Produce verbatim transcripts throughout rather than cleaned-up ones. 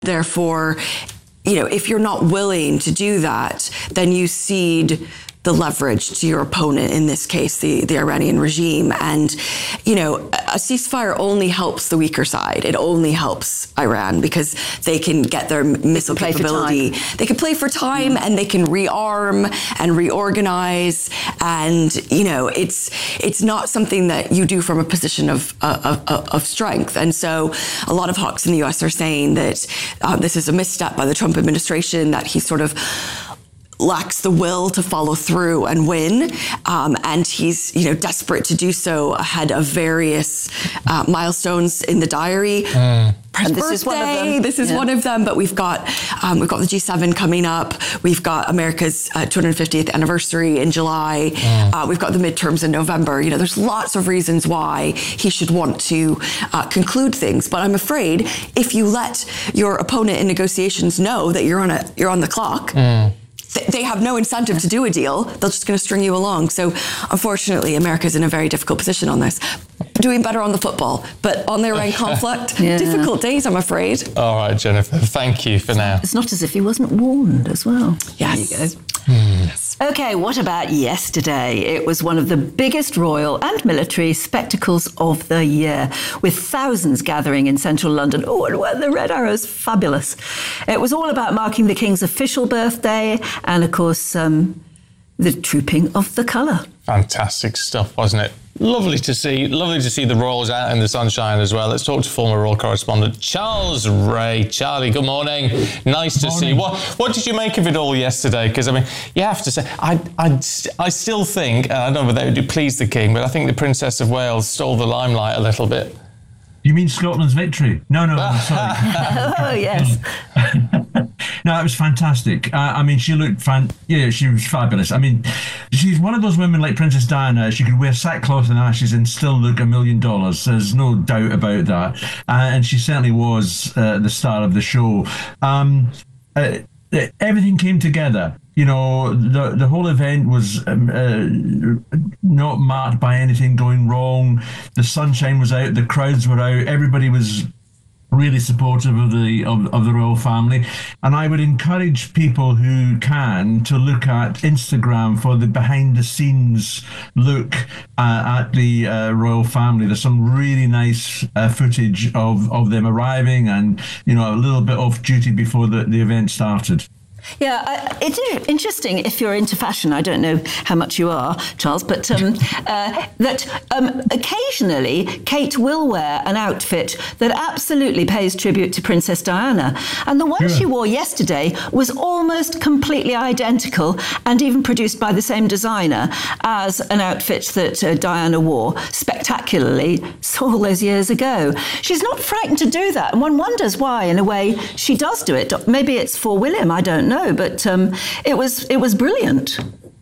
Therefore, you know, if you're not willing to do that, then you cede the leverage to your opponent, in this case, the, the Iranian regime. And, you know, a ceasefire only helps the weaker side. It only helps Iran because they can get their missile capability. They can play for time and they can rearm and reorganize. And, you know, it's it's not something that you do from a position of, of, of, of strength. And so a lot of hawks in the U S are saying that uh, this is a misstep by the Trump administration, that he sort of lacks the will to follow through and win, um, and he's, you know, desperate to do so ahead of various uh, milestones in the diary. Mm. And this birthday, is one of them. This is yeah. one of them. But we've got um, we've got the G seven coming up. We've got America's uh, two hundred fiftieth anniversary in July. Mm. Uh, we've got the midterms in November. You know, there's lots of reasons why he should want to uh, conclude things. But I'm afraid if you let your opponent in negotiations know that you're on a you're on the clock. Mm. They have no incentive to do a deal. They're just going to string you along. So unfortunately, America's in a very difficult position on this. Doing better on the football, but on the Iran conflict, yeah. difficult days, I'm afraid. All right, Jennifer, thank you for now. It's not as if he wasn't warned as well. Yes. There you go. Yes. Okay, what about yesterday? It was one of the biggest royal and military spectacles of the year, with thousands gathering in central London. Oh, and well, the Red Arrow's fabulous. It was all about marking the King's official birthday and, of course, um, the trooping of the colour. Fantastic stuff, wasn't it? Lovely to see. Lovely to see the Royals out in the sunshine as well. Let's talk to former Royal correspondent Charles Ray. Charlie, good morning. Nice to morning. see you. What, what did you make of it all yesterday? Because, I mean, you have to say, I, I, I still think, I don't know whether they would please the King, but I think the Princess of Wales stole the limelight a little bit. You mean Scotland's victory? No, no, I'm sorry. Oh, yes. No, it was fantastic. Uh, I mean, she looked fan. Yeah, she was fabulous. I mean, she's one of those women like Princess Diana. She could wear sackcloth and ashes and still look a million dollars. There's no doubt about that. Uh, and she certainly was uh, the star of the show. Um, uh, everything came together. You know, the the whole event was um, uh, not marked by anything going wrong. The sunshine was out, the crowds were out, everybody was really supportive of the of, of the royal family. And I would encourage people who can to look at Instagram for the behind the scenes look uh, at the uh, royal family. There's some really nice uh, footage of, of them arriving and, you know, a little bit off duty before the, the event started. Yeah, I, it's interesting if you're into fashion. I don't know how much you are, Charles, but um, uh, that um, occasionally Kate will wear an outfit that absolutely pays tribute to Princess Diana. And the one yeah. she wore yesterday was almost completely identical and even produced by the same designer as an outfit that uh, Diana wore spectacularly all those years ago. She's not frightened to do that. And one wonders why, in a way, she does do it. Maybe it's for William, I don't know. No, but um, it was it was brilliant.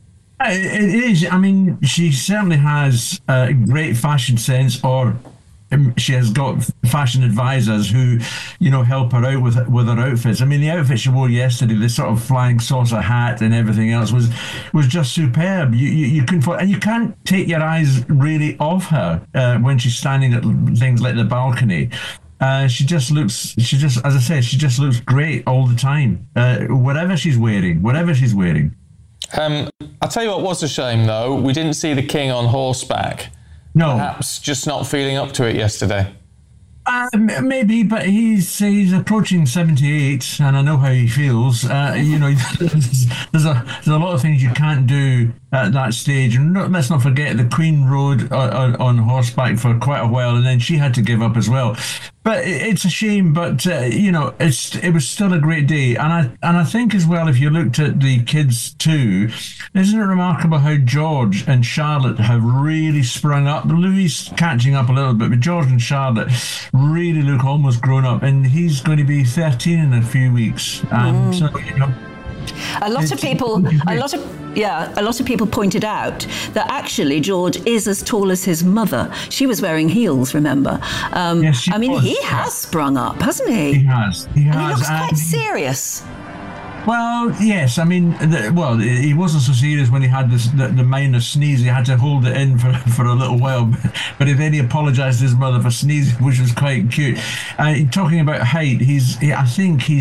It is. I mean, she certainly has a great fashion sense, or um, she has got fashion advisors who, you know, help her out with with her outfits. I mean, the outfit she wore yesterday, the sort of flying saucer hat and everything else, was was just superb. You you, you couldn't, and you can't take your eyes really off her uh, when she's standing at things like the balcony. Uh, she just looks, she just, as I said, she just looks great all the time. Uh, whatever she's wearing, whatever she's wearing. Um, I'll tell you what was a shame, though. We didn't see the King on horseback. No. Perhaps just not feeling up to it yesterday. Uh, maybe, but he's he's approaching seventy-eight, and I know how he feels. Uh, you know, there's, there's a there's a lot of things you can't do at that stage. And not, let's not forget the Queen rode on, on horseback for quite a while, and then she had to give up as well. But it's a shame, but uh, you know, it's it was still a great day, and I and I think as well, if you looked at the kids too, isn't it remarkable how George and Charlotte have really sprung up? Louis catching up a little bit, but George and Charlotte really look almost grown up, and he's going to be thirteen in a few weeks. Um, mm. So you know. A lot of people, a lot of, yeah, a lot of people pointed out that actually George is as tall as his mother. She was wearing heels, remember? Um, yes, she I mean, was. he has sprung up, hasn't he? He has. He has. And he looks um, quite serious. Well, yes. I mean, the, well, he wasn't so serious when he had this, the, the minor sneeze. He had to hold it in for for a little while. But then he apologised to his mother for sneezing, which was quite cute. Uh, talking about height, he's. I think he's.